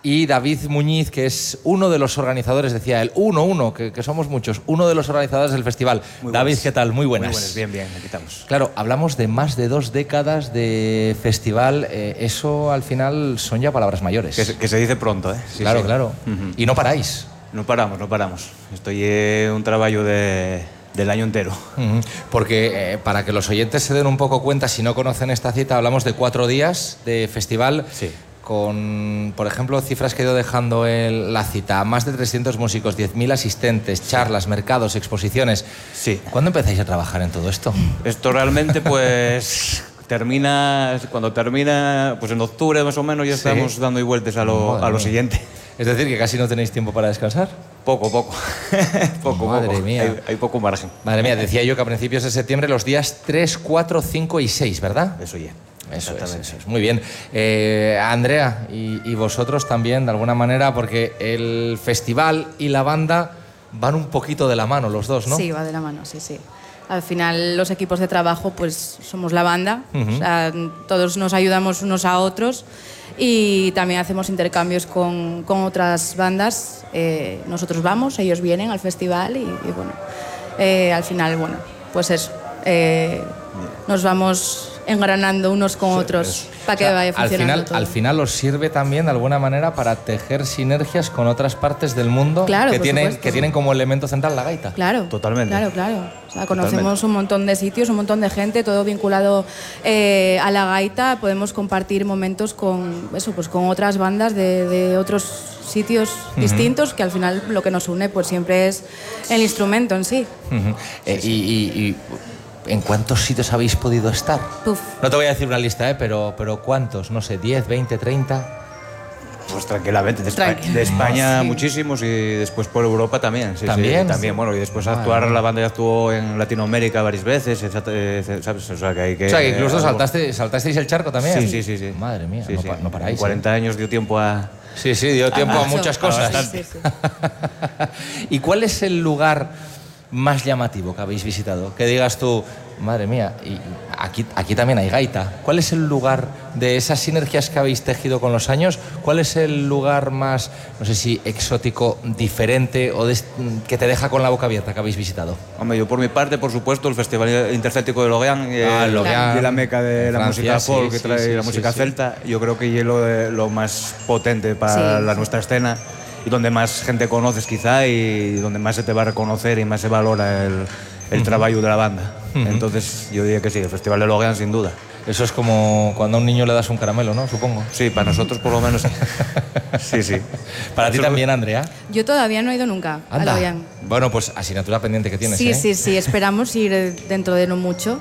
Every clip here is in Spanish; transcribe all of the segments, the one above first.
y David Muñiz, que es uno de los organizadores, decía él, que somos muchos, uno de los organizadores del festival. Muy David, buenas. ¿qué tal? Muy buenas. Muy buenas, bien, aquí estamos. Claro, hablamos de más de 2 décadas de festival, eso al final son ya palabras mayores. Que se dice pronto, ¿eh? Sí, claro, sí. claro. Y no paráis. No paramos. Estoy en un trabajo del año entero. Porque para que los oyentes se den un poco cuenta, si no conocen esta cita, hablamos de 4 días de festival. Sí. Con, por ejemplo, cifras que he ido dejando en la cita, más de 300 músicos, 10.000 asistentes, charlas, mercados, exposiciones. Sí. ¿Cuándo empezáis a trabajar en todo esto? Esto realmente, pues, cuando termina, pues en octubre más o menos ya estamos dando vueltas a lo siguiente. Es decir, que casi no tenéis tiempo para descansar. Poco. Madre mía. Hay poco margen. Madre mía, decía yo que a principios de septiembre los días 3, 4, 5 y 6, ¿verdad? Eso ya. Eso es. Muy bien. Andrea, y vosotros también, de alguna manera, porque el festival y la banda van un poquito de la mano, los dos, ¿no? Sí, va de la mano, sí. Al final, los equipos de trabajo, pues somos la banda. O sea, todos nos ayudamos unos a otros y también hacemos intercambios con otras bandas. Nosotros vamos, ellos vienen al festival y bueno, al final, bueno, pues eso. Nos vamos engranando unos con otros para que vaya funcionando todo. Al final os sirve también de alguna manera para tejer sinergias con otras partes del mundo, claro, que tienen como elemento central la gaita. Claro, totalmente. Claro. O sea, conocemos un montón de sitios, un montón de gente, todo vinculado a la gaita. Podemos compartir momentos con otras bandas de otros sitios distintos, que al final lo que nos une pues siempre es el instrumento en sí. Y ¿en cuántos sitios habéis podido estar? Uf. No te voy a decir una lista, pero ¿cuántos? No sé, 10, 20, 30... Pues tranquilamente, de España muchísimos y después por Europa también. ¿También? Sí, también, bueno, y después la banda ya actuó en Latinoamérica varias veces, ¿sabes? O sea, que incluso saltasteis el charco también. Sí. Madre mía, no paráis. 40 años dio tiempo a... Sí, dio tiempo a muchas cosas. Sí. ¿Y cuál es el lugar más llamativo que habéis visitado? Que digas tú, madre mía, y aquí también hay gaita. ¿Cuál es el lugar de esas sinergias que habéis tejido con los años? ¿Cuál es el lugar más, no sé si exótico, diferente o que te deja con la boca abierta que habéis visitado? Hombre, yo por mi parte, por supuesto, el Festival Intercéltico de Loguean, Loguean, la meca de la Francia, música folk, que trae la música celta. Yo creo que es lo más potente para nuestra escena y donde más gente conoces quizá y donde más se te va a reconocer y más se valora el trabajo de la banda. Entonces yo diría que sí, el Festival de Loguean sin duda. Eso es como cuando a un niño le das un caramelo, ¿no? Supongo. Sí, para nosotros por lo menos sí. ¿Para ti también, Andrea? Yo todavía no he ido nunca a Loguean. Bueno, pues asignatura pendiente que tienes, Sí, esperamos ir dentro de no mucho.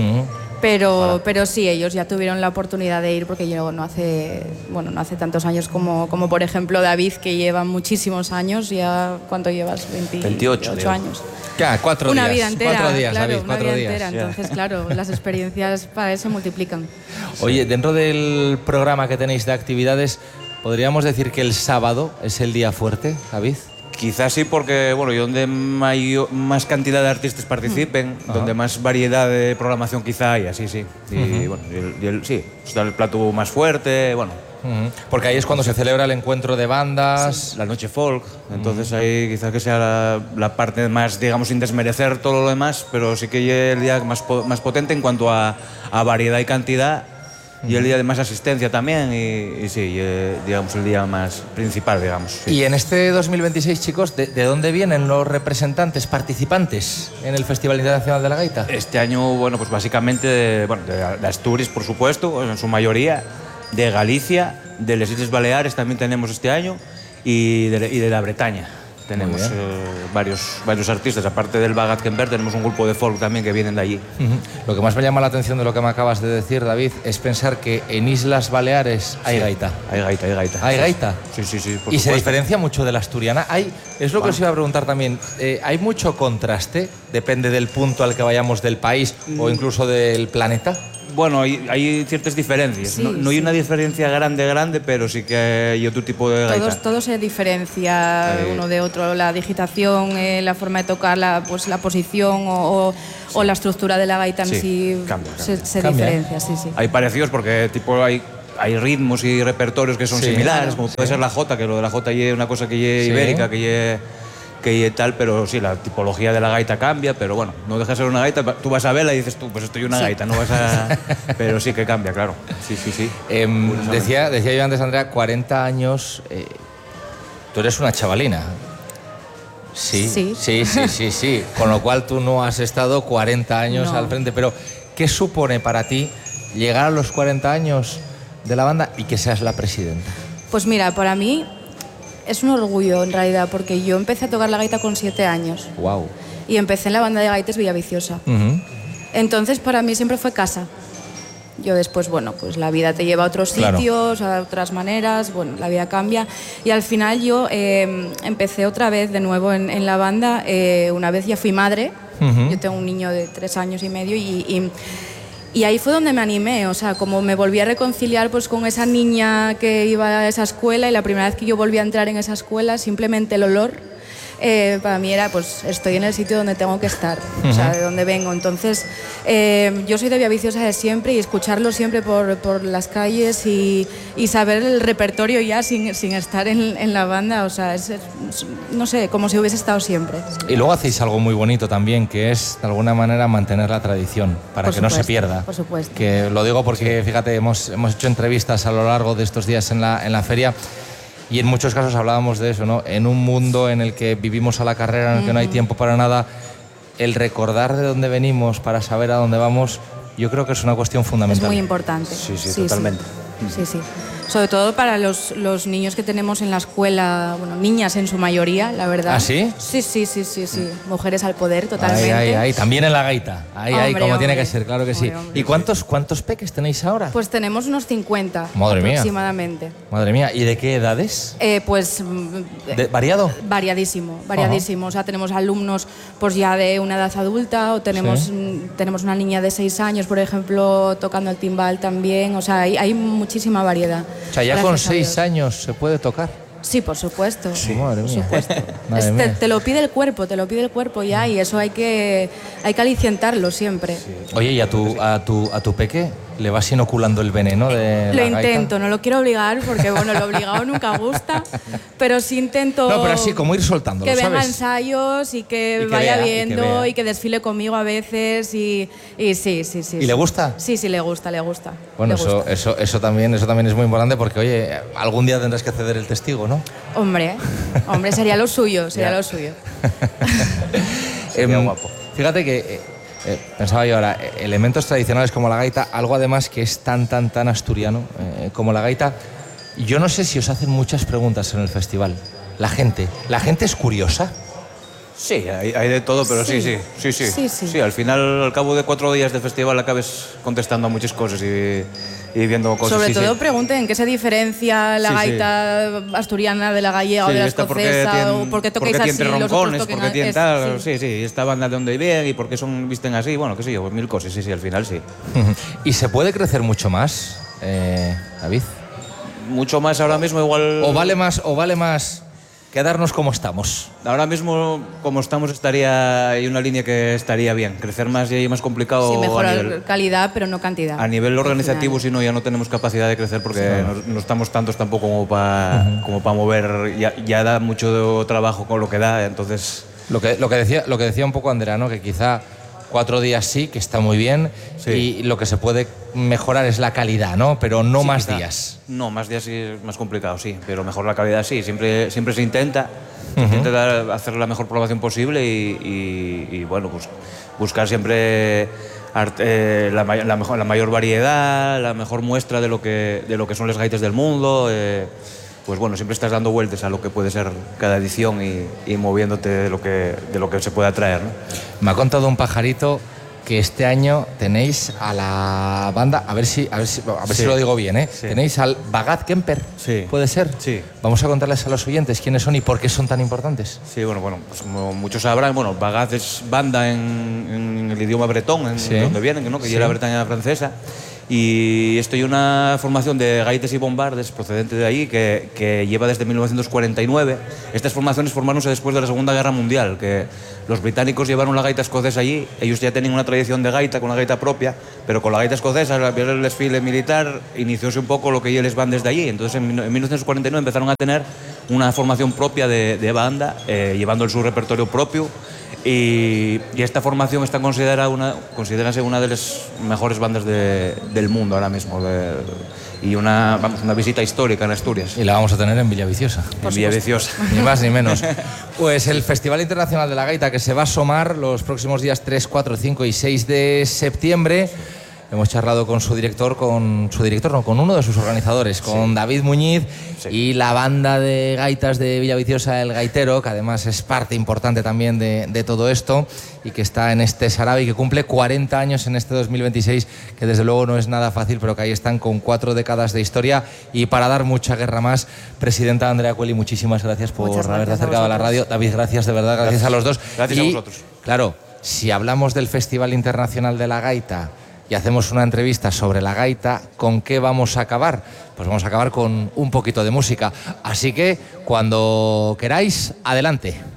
Pero sí, ellos ya tuvieron la oportunidad de ir porque yo no hace tantos años como por ejemplo David, que lleva muchísimos años. Ya, ¿cuánto llevas? 28 años. Ya, 4 días. Una vida entera. 4 días, claro, David, 4 días. Entera. Entonces, claro, las experiencias para eso se multiplican. Oye, dentro del programa que tenéis de actividades, ¿podríamos decir que el sábado es el día fuerte, David? Quizás sí, porque bueno, y donde más cantidad de artistas participen, donde más variedad de programación quizá haya, sí. Y bueno, sí, está el plato más fuerte, bueno. Porque ahí es cuando se celebra el encuentro de bandas. La noche folk, entonces ahí quizás que sea la parte más, digamos, sin desmerecer todo lo demás, pero sí que es el día más potente en cuanto a variedad y cantidad. Y el día de más asistencia también, y sí, digamos, el día más principal, digamos. Sí. Y en este 2026, chicos, ¿de dónde vienen los representantes, participantes en el Festival Internacional de la Gaita? Este año, bueno, pues básicamente de Asturias, por supuesto, en su mayoría, de Galicia, de las Islas Baleares también tenemos este año, y de la Bretaña. Tenemos varios artistas, aparte del Bagatkenberg, tenemos un grupo de folk también que vienen de allí. Lo que más me llama la atención de lo que me acabas de decir, David, es pensar que en Islas Baleares hay gaita. Hay gaita. ¿Hay gaita? Sí, por supuesto. ¿Y se diferencia mucho de la asturiana? Es lo que os iba a preguntar también. ¿Hay mucho contraste? Depende del punto al que vayamos del país o incluso del planeta. Bueno, hay ciertas diferencias. Sí, no hay una diferencia grande, pero sí que hay otro tipo de gaita. Todo se diferencia uno de otro. La digitación, la forma de tocar, la posición o la estructura de la gaita en sí cambia. se diferencia. Sí. Hay parecidos porque hay hay ritmos y repertorios que son similares, como puede ser la jota, que lo de la jota es una cosa que es ibérica, que es tal, pero sí, la tipología de la gaita cambia, pero bueno, no deja de ser una gaita. Tú vas a verla y dices tú, pues estoy una gaita, no vas a... Pero sí que cambia, claro. Sí. Decía yo antes, Andrea, 40 años, tú eres una chavalina. Sí. Con lo cual tú no has estado 40 años al frente, pero ¿qué supone para ti llegar a los 40 años de la banda y que seas la presidenta? Pues mira, para mí es un orgullo en realidad, porque yo empecé a tocar la gaita con 7 años. Wow. Y empecé en la banda de gaites Villaviciosa. Entonces para mí siempre fue casa. Yo después, bueno, pues la vida te lleva a otros sitios, a otras maneras, bueno, la vida cambia. Y al final yo empecé otra vez de nuevo en la banda. Una vez ya fui madre. Yo tengo un niño de 3 años y medio y ahí fue donde me animé, o sea, como me volví a reconciliar pues con esa niña que iba a esa escuela, y la primera vez que yo volví a entrar en esa escuela, simplemente el olor para mí era, pues estoy en el sitio donde tengo que estar, o sea, de donde vengo. Entonces, yo soy de Villaviciosa de siempre, y escucharlo siempre por las calles y saber el repertorio ya sin estar en la banda, o sea, no sé, como si hubiese estado siempre. Y luego hacéis algo muy bonito también, que es, de alguna manera, mantener la tradición, para que no se pierda. Por supuesto. Que lo digo porque, fíjate, hemos hecho entrevistas a lo largo de estos días en la feria, y en muchos casos hablábamos de eso, ¿no? En un mundo en el que vivimos a la carrera, en el que no hay tiempo para nada, el recordar de dónde venimos para saber a dónde vamos, yo creo que es una cuestión fundamental. Es muy importante. Sí, totalmente. Sí. Sobre todo para los niños que tenemos en la escuela, bueno, niñas en su mayoría, la verdad. ¿Ah, sí? Sí. Mujeres al poder, totalmente. Ahí. También en la gaita. Ahí, como tiene que ser, claro que sí. Hombre, ¿Y cuántos peques tenéis ahora? Pues tenemos unos 50. Madre mía. Aproximadamente. Madre mía. ¿Y de qué edades? Pues... ¿Variado? Variadísimo. O sea, tenemos alumnos pues ya de una edad adulta, o tenemos una niña de 6 años, por ejemplo, tocando el timbal también. O sea, hay muchísima variedad. O sea, ya con 6 años se puede tocar. Sí, por supuesto. Sí. Madre mía. Por supuesto. Te lo pide el cuerpo ya, y eso hay que alicientarlo siempre. Sí. Oye, ¿y a tu peque le vas inoculando el veneno de Lo la gaita? intento, no lo quiero obligar, porque bueno, lo obligado nunca gusta, pero sí intento... No, pero así, como ir soltándolo, que ¿sabes? venga a ensayos y que vaya viendo y que desfile conmigo a veces y sí. ¿Y le gusta? Sí, le gusta. Bueno, le gusta. Eso también es muy importante, porque, oye, algún día tendrás que ceder el testigo, ¿no? Hombre, sería lo suyo, Sería guapo. Fíjate que... pensaba yo ahora, elementos tradicionales como la gaita, algo además que es tan asturiano como la gaita. Yo no sé si os hacen muchas preguntas en el festival. La gente es curiosa. Sí, hay de todo, pero sí. Al final, al cabo de 4 días de festival, acabes contestando a muchas cosas y viendo cosas. Sobre todo pregunten en qué se diferencia la gaita asturiana de la gallega o de la escocesa, o por qué tocáis así, los otros toquen por qué tienen tal, sí, esta banda de dónde viene y por qué visten así, bueno, qué sé yo, pues 1000 cosas, sí, al final sí. ¿Y se puede crecer mucho más, David? Mucho más ahora mismo igual... ¿O vale más quedarnos como estamos? Ahora mismo, como estamos, hay una línea que estaría bien. Crecer más y ahí más complicado. Sí, mejorar calidad, pero no cantidad. A nivel organizativo, si no, ya no tenemos capacidad de crecer, porque no estamos tantos tampoco como para mover. Ya da mucho trabajo con lo que da, entonces... Lo que decía un poco Andrea, ¿no? Que quizá 4 días sí, que está muy bien, y lo que se puede mejorar es la calidad, ¿no? Pero no más quizá. días. No, más días sí es más complicado, sí, pero mejorar la calidad sí, siempre se intenta. Hacer la mejor programación posible y bueno, pues buscar siempre la mayor variedad, la mejor muestra de lo que son las gaitas del mundo. Pues bueno, siempre estás dando vueltas a lo que puede ser cada edición y moviéndote de lo que se pueda traer, ¿no? Me ha contado un pajarito que este año tenéis a la banda, a ver si lo digo bien, ¿eh? Sí. Tenéis al Bagat Kemper, ¿puede ser? Sí. Vamos a contarles a los oyentes quiénes son y por qué son tan importantes. Sí, bueno, pues como muchos sabrán, Bagat es banda en el idioma bretón, de donde vienen, ¿no? Que es la Bretaña francesa. Y estoy en una formación de gaites y bombardes procedente de ahí que lleva desde 1949. Estas formaciones formáronse después de la Segunda Guerra Mundial, que los británicos llevaron la gaita escocesa allí. Ellos ya tenían una tradición de gaita, con una gaita propia, pero con la gaita escocesa, al ver el desfile militar, inicióse un poco lo que ya les van desde allí. Entonces en 1949 empezaron a tener una formación propia de banda, llevando su repertorio propio. Y esta formación está considerase una de las mejores bandas del mundo ahora mismo. Y una visita histórica en Asturias. Y la vamos a tener en Villaviciosa. En Villaviciosa. Ni más ni menos. Pues el Festival Internacional de la Gaita, que se va a asomar los próximos días 3, 4, 5 y 6 de septiembre. Hemos charlado con con uno de sus organizadores, con David Muñiz, y la banda de gaitas de Villaviciosa, El Gaitero, que además es parte importante también de todo esto y que está en este Sarabi, que cumple 40 años en este 2026, que desde luego no es nada fácil, pero que ahí están con 4 décadas de historia y para dar mucha guerra más. Presidenta Andrea Cueli, muchísimas gracias por haberte acercado a la radio. David, gracias de verdad, gracias a los dos. Gracias a vosotros. Claro, si hablamos del Festival Internacional de la Gaita y hacemos una entrevista sobre la gaita, ¿con qué vamos a acabar? Pues vamos a acabar con un poquito de música. Así que, cuando queráis, adelante.